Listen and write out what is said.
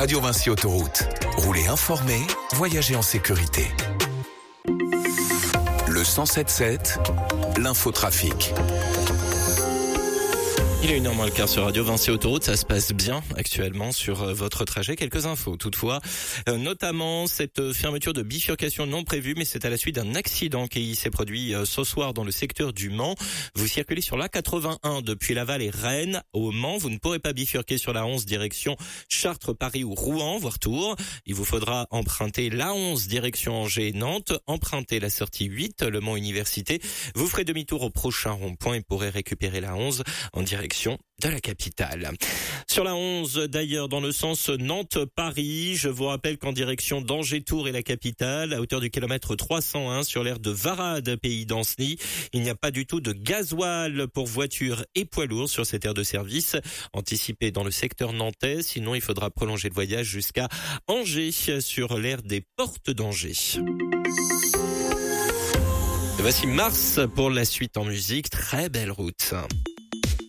Radio Vinci Autoroute. Roulez informé, voyagez en sécurité. Le 107.7, l'infotrafic. Il est 1h moins le quart sur Radio Vinci Autoroute, ça se passe bien actuellement sur votre trajet. Quelques infos toutefois, notamment cette fermeture de bifurcation non prévue, mais c'est à la suite d'un accident qui s'est produit ce soir dans le secteur du Mans. Vous circulez sur l'A81 depuis Laval et Rennes au Mans. Vous ne pourrez pas bifurquer sur la 11 direction Chartres, Paris ou Rouen, voire Tours. Il vous faudra emprunter la 11 direction Angers, Nantes, emprunter la sortie 8, Le Mans Université. Vous ferez demi-tour au prochain rond-point et pourrez récupérer la 11 en direction de la capitale. Sur la 11, d'ailleurs, dans le sens Nantes-Paris, je vous rappelle qu'en direction d'Angers-Tours et la capitale, à hauteur du kilomètre 301 sur l'aire de Varade, pays d'Anceny, il n'y a pas du tout de gasoil pour voitures et poids lourds sur cette aire de service. Anticipé dans le secteur nantais, sinon il faudra prolonger le voyage jusqu'à Angers sur l'aire des Portes d'Angers. Voici Mars pour la suite en musique. Très belle route.